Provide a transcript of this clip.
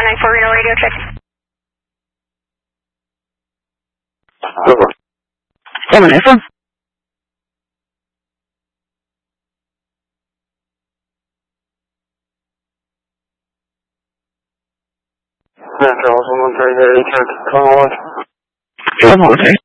194 Reno radio check. Over. 7 Metro, 113 check, 1. 113.